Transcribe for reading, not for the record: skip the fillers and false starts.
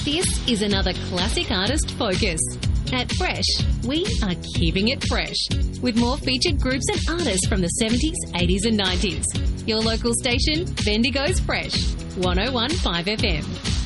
This is another classic artist focus. At Fresh, we are keeping it fresh with more featured groups and artists from the 70s, 80s and 90s. Your local station, Bendigo's Fresh, 101.5 FM.